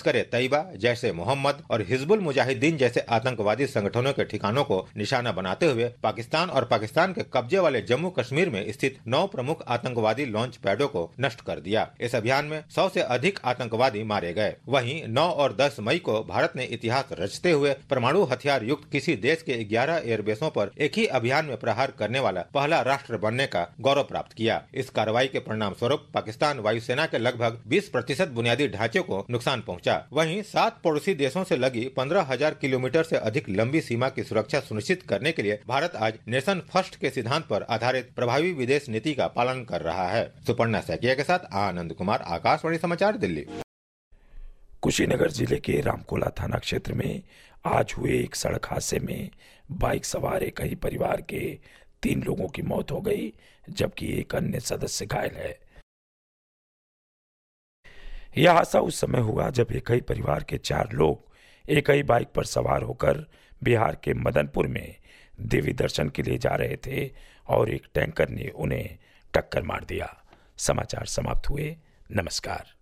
लश्कर तैयबा, जैसे मोहम्मद और हिजबुल मुजाहिदीन जैसे आतंकवादी संगठनों के ठिकानों को निशाना बनाते हुए पाकिस्तान और पाकिस्तान के कब्जे वाले जम्मू कश्मीर में स्थित 9 प्रमुख आतंकवादी लॉन्च पैडों को नष्ट कर दिया। इस अभियान में 100 से अधिक आतंकवादी मारे गए। वहीं 9 और 10 मई को भारत ने इतिहास रचते हुए परमाणु हथियार युक्त किसी देश के 11 एयरबेसों पर एक ही अभियान में प्रहार करने वाला पहला राष्ट्र बनने का गौरव प्राप्त किया। इस कार्रवाई के परिणाम स्वरूप पाकिस्तान वायुसेना के लगभग 20% बुनियादी ढांचे को नुकसान पहुंचा। वहीं 7 पड़ोसी देशों से लगी 15,000 किलोमीटर से अधिक लंबी सीमा की सुरक्षा सुनिश्चित करने के लिए भारत आज नेशन फर्स्ट के सिद्धांत पर आधारित प्रभावी विदेश नीति का पालन कर रहा है। सुपर्णा सैकिया के साथ आनंद कुमार, आकाशवाणी समाचार, दिल्ली। कुशीनगर जिले के रामकोला थाना क्षेत्र में आज हुए एक सड़क हादसे में बाइक सवार एक ही परिवार के 3 लोगों की मौत हो गई, जबकि एक अन्य सदस्य घायल है। यह हादसा उस समय हुआ जब एक ही परिवार के 4 लोग एक ही बाइक पर सवार होकर बिहार के मदनपुर में देवी दर्शन के लिए जा रहे थे और एक टैंकर ने उन्हें टक्कर मार दिया। समाचार समाप्त हुए। नमस्कार।